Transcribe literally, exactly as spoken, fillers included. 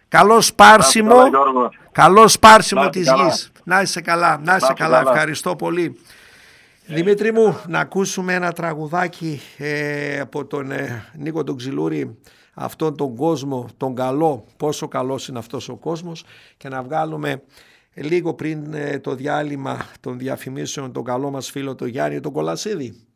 Καλό σπάρσιμο, καλό σπάρσιμο της γης. Να είσαι καλά, να είσαι καλά. καλά. Ευχαριστώ πολύ. Ε, Δημήτρη μου, να ακούσουμε ένα τραγουδάκι ε, από τον ε, Νίκο τον Ξυλούρη, αυτόν τον κόσμο, τον καλό, πόσο καλός είναι αυτός ο κόσμος, και να βγάλουμε λίγο πριν ε, το διάλειμμα των διαφημίσεων τον καλό μας φίλο τον Γιάννη τον Κολασίδη.